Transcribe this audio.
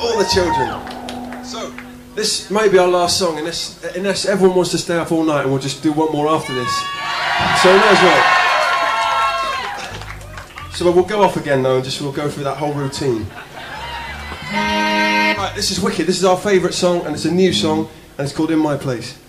all the children. So, this may be our last song, unless everyone wants to stay up all night, and we'll just do one more after this. So we may as well. So we'll go off again though, and we'll go through that whole routine. Right, this is wicked. This is our favourite song, and it's a new song, and it's called In My Place.